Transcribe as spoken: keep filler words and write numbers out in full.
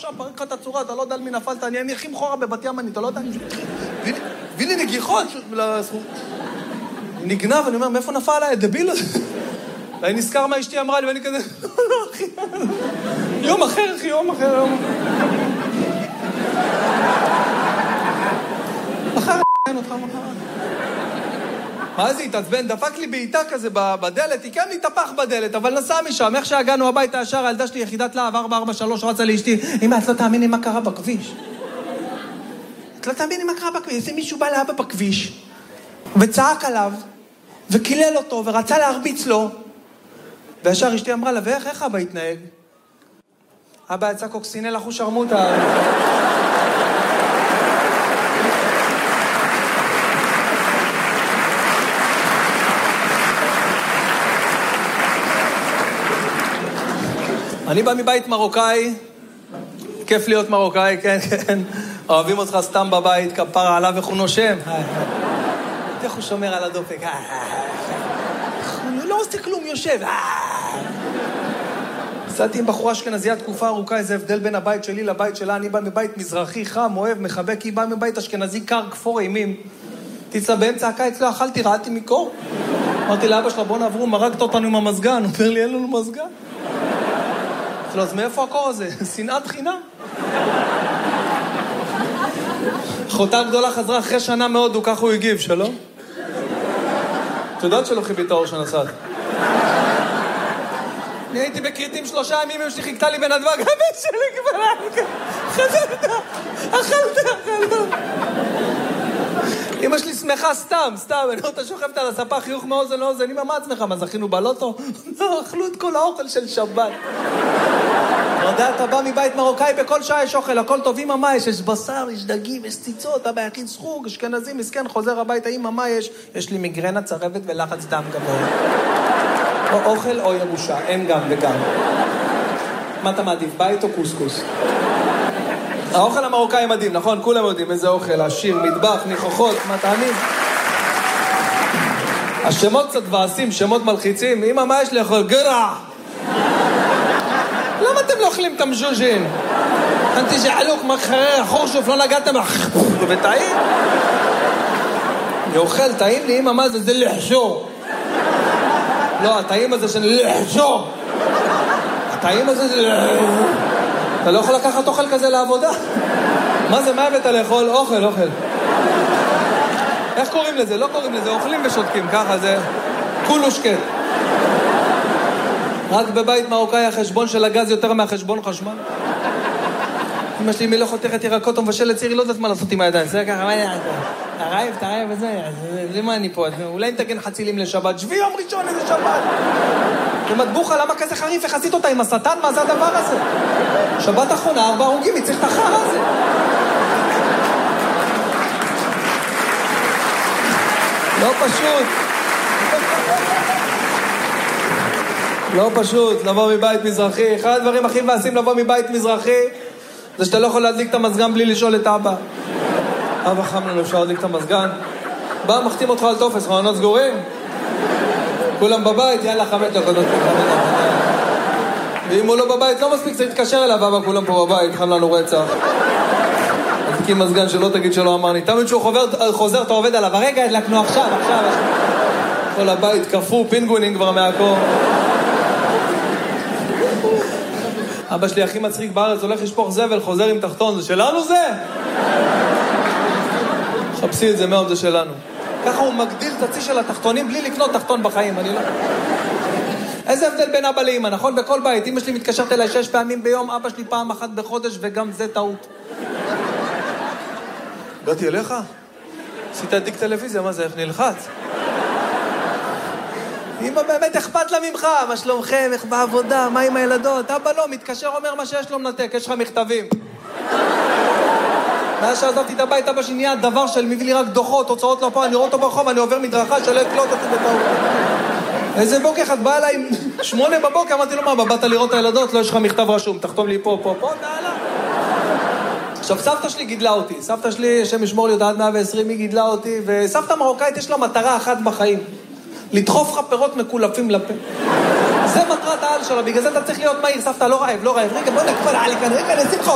שם, פרק לך את הצורה, אתה לא יודע על מי נפלת, אני אני הכי מכורה בבת ים, אני, אתה לא יודע, הביא לי נגיחות, נגנב, אני אומר, מאיפה נפל עליי, דביל הזה? ואני נזכר מה אשתי אמרה לי, ואני כזה, לא, לא, אחי, יום אחר, אחי, יום אחר, יום אחר. מחר, אין אותך מחר. מה זה התעצבן? דפק לי בעיטה כזה בדלת, היא כן התהפך בדלת, אבל נסע משם, איך שהגענו הביתה ישר, הילדה שלי יחידת להב ארבע ארבע שלוש, רצה לאשתי, אמא, את לא תאמיני מה קרה בכביש. את לא תאמיני מה קרה בכביש, איזה מישהו בא לאבא בכביש, וצעק עליו, וקילל אותו, ורצה להרביץ לו, וישר אשתי אמרה לה, ואיך, איך אבא התנהג? אבא יצא קוקסינל אחו שרמוטה. אני בא מבית מרוקאי, כיף להיות מרוקאי, כן, כן. אוהבים אותך סתם בבית, כפרה עליו איך הוא נושם. איך הוא שומר על הדופק. הוא לא עושה כלום, יושב. עשיתי עם בחורה אשכנזייה תקופה ארוכה, איזה הבדל בין הבית שלי לבית שלה. אני בא מבית מזרחי, חם, אוהב, מחבק, היא באה מבית אשכנזי קר, כפור אימים. תצא באמצע הקיץ, לא אכלתי, ראיתי מקור. אמרתי לאבא שלה, בוא נעברו, מרקת אותנו עם המזגן. הוא אומר לי, אין לנו מזגן. לא, אז מאיפה הקור הזה? שנאת חינם. אחותה גדולה חזרה אחרי שנה מאוד, וכך הוא הגיב, שלום? את יודעת שלא חיבית האור שנסעת? אני הייתי בקריטים שלושה ימים, אמא שלי חיכתה לי בנדבק, הבן שלי כבר, חזרת, אכלת, אכלת. אמא שלי שמחה סתם, סתם, אני אותה שוכבת על הספה, חיוך מאוזן לאוזן, אמא, מה עצמך? מה, זכינו בלוטו? לא, אכלו את כל האוכל של שבת. אתה יודע, אתה בא מבית מרוקאי, בכל שעה יש אוכל, הכל טוב, אמא, מה יש? יש בשר, יש דגים, יש ציצות, אבא יכין סחוג, אשכנזי, מסכן, חוזר הביתה, אמא, מה יש? יש לי מיגרנה, צרבת ולחץ דם גבוה. או אוכל או ירושה, אין גם וגם. מה אתה מעדיף, בית או קוסקוס? האוכל המרוקאי מדהים, נכון? כולם יודעים איזה אוכל, עשיר, מטבח, ניחוחות, מה תענים? השמות קצת ועשים, שמות מלחיצים, אמא, מה יש לאכול? גרע! למה אתם לא אוכלים את המז'וז'ין? אנתי ג'עלוק מחרר, חורשוף, לא נגעתם וטעים? אני אוכל, טעים לי, אמא, מה זה? זה לחשור. לא, הטעים הזה של לחשור. הטעים הזה זה... אתה לא יכול לקחת אוכל כזה לעבודה? מה זה, מה הבאת לאכול? אוכל, אוכל. איך קוראים לזה? לא קוראים לזה, אוכלים ושותקים, ככה זה... כולו שקט. רק בבית מרוקאי החשבון של הגז יותר מהחשבון חשמל. אמא שלי מלא חותכת ירקות ומבשלת צירי, לא יודעת מה לעשות עם הידיים. זה ככה, מה אני... תרעב, תרעב וזה, למה אני פה? אולי נתגן חצילים לשבת, שבי יום ראשון איזה שבת. ומטבוחה, למה כזה חריף? איך עשית אותה עם השטן? מה זה הדבר הזה? שבת אחרונה, ארבע הרוגים, יצריך את החר הזה. לא פשוט. לא פשוט, לבוא מבית מזרחי. אחד הדברים הכי מבאסים לבוא מבית מזרחי, זה שאתה לא יכול להדליק את המזגן בלי לשאול את אבא. אבא חם לנו, אפשר להדליק את המזגן? בא, מחתים אותך על טופס, רעיונות סגורים? כולם בבית, יאללה, חמש דקות. ואם הוא לא בבית, לא מספיק, צריך להתקשר אליו, אבא, כולם פה בבית, חם לנו רצח. תקים מזגן שלא תגיד שלא אמרני. תמיד שהוא חוזר, אתה עובד עליו. הרגע, הדלקנו עכשיו, עכשיו. כל הבית קפוא, פינגונים כבר מהקור. אבא שלי הכי מצחיק בארץ, הולך לשפוך זבל, חוזר עם תחתון, זה שלנו זה? חפשי את זה מאוד, זה שלנו. ככה הוא מגדיר את הצי של התחתונים בלי לקנות תחתון בחיים, אני לא... איזה הבדל בין אבא לאמא, נכון? בכל בית, אמא שלי מתקשרת אליי שש פעמים ביום, אבא שלי פעם אחת בחודש, וגם זה טעות. באתי אליך? עשית עדיק טלוויזיה, מה זה, איך נלחץ? אמא באמת אכפת לה ממך, מה שלומכם, איך בעבודה, מה עם הילדות? אבא לא, מתקשר אומר מה שיש לו מנתק, יש לך מכתבים. מאז שעזבתי את הבית, אבא שלי נהיה דבר של מביא לי רק דוחות, הוצאות לא פה, אני רואה אותו ברחוב, אני עובר מדרכה שלא יקלוט אותי בטעות. איזה בוקר, את באה אליי שמונה בבוקר, אמרתי לו, מה, באת לראות את הילדות? לא, יש לך מכתב רשום, תחתום לי פה, פה, פה, נעלה. עכשיו, סבתא שלי גידלה אותי, סבתא שלי, השם ישמור לי אותה עד מאה ועשרים, היא גידלה אותי, וסבתא מרוקאית יש לה מטרה אחת בחיים, לדחוף לך פירות מקולפים לפה. זה מטרת העל שלה, בגלל זה אתה צריך להיות מהיר, סבתא, לא רעב, לא רעב, רגע, בוא נקפל עלי כאן, רגע, נשים לך